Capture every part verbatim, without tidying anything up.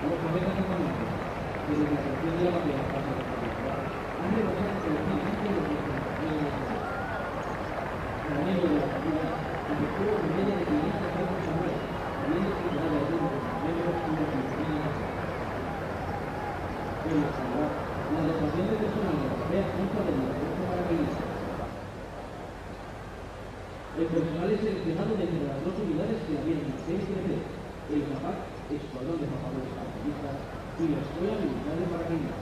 los planetas económicos, desde la creación de la materia hasta la actualidad, han rebasado colectivamente los diez mil años. El miembro de la familia efectuó una media de quinientos metros anuales, habiendo superado algunos de los miembros y los filipines. En la actualidad, la dotación de personal europea consta de dieciocho paracaidistas. El personal es seleccionado de entre las dos unidades que habían en C S P, el CAPAC, Escuadrón de Papadores Paracaidistas, y la Escuela Militar de Paracaidistas.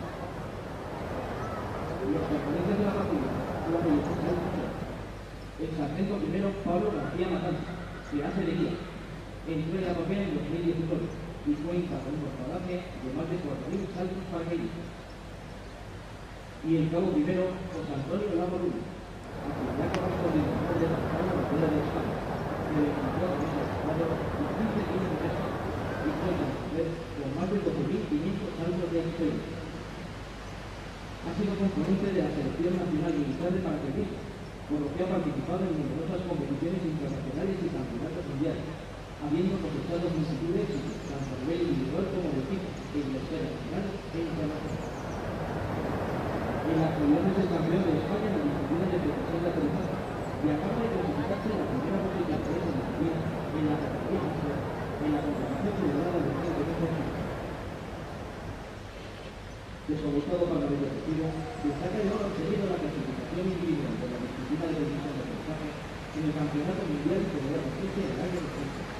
Los componentes de la patrulla, la velocidad de el sargento primero Pablo García Matanza, que hace de guía. Entró en la Europea en dos mil diecinueve y cuenta con un porcentaje de más de cuatro mil saltos paracaidistas. Y el cabo primero José Antonio Lago Luna, a quien ya correspondido el honor de trabajar la bandera de España, de veinticuatro meses de y quince kilos de peso, y cuenta a su vez con más de doce mil quinientos saltos de experiencia. Ha sido componente de la Selección Nacional Militar de Paracaidistas, por lo que ha participado en numerosas competiciones internacionales y campeonatos mundiales, habiendo cosechado multitud de éxitos, tanto a nivel individual como de equipo, en la esfera nacional e internacional. En la actualidad es el campeón de España en la disciplina de precisión de aterrizaje y acaba de clasificarse en la primera posición de esa disciplina en la categoría master en la competición celebrada en el mes de febrero. Desconectado para el objetivo, destaca el logro obtenido la clasificación individual de la disciplina de precisión de aterrizaje en el Campeonato Mundial celebrado en el año dos mil.